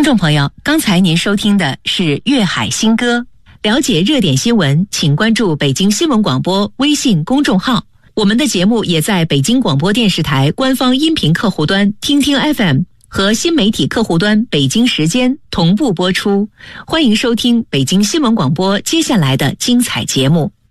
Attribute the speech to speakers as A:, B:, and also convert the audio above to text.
A: 听众朋友，刚才您收听的是粤海新歌。了解热点新闻，请关注北京新闻广播微信公众号。我们的节目也在北京广播电视台官方音频客户端听听 FM 和新媒体客户端北京时间同步播出。欢迎收听北京新闻广播接下来的精彩节目。